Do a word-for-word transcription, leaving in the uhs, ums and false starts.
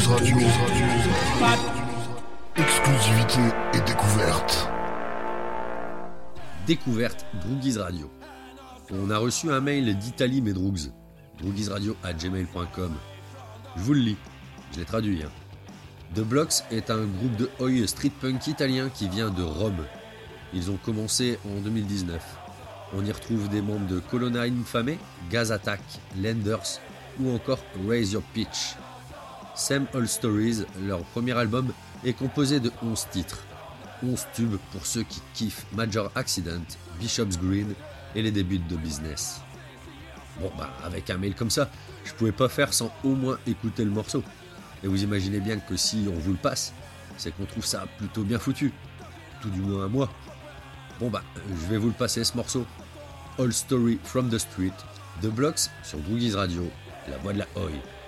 Droogies Radio. Exclusivité et découverte. Découverte Droogies Radio. On a reçu un mail d'Italie Medroogs, droogiesradio arobase gmail point com. Je vous le lis, je l'ai traduit. Hein. The Blocks est un groupe de oi street punk italien qui vient de Rome. Ils ont commencé en deux mille dix-neuf. On y retrouve des membres de Colonna Infame, Gas Attack, Lenders ou encore Raise Your Pitch. Same Old Stories, leur premier album, est composé de onze titres. onze tubes pour ceux qui kiffent Major Accident, Bishop's Green et les débuts de Business. Bon bah avec un mail comme ça, je pouvais pas faire sans au moins écouter le morceau. Et vous imaginez bien que si on vous le passe, c'est qu'on trouve ça plutôt bien foutu. Tout du moins à moi. Bon bah, je vais vous le passer ce morceau. All Story from the Street, The Blocks sur Droogies Radio, la voix de la Oi.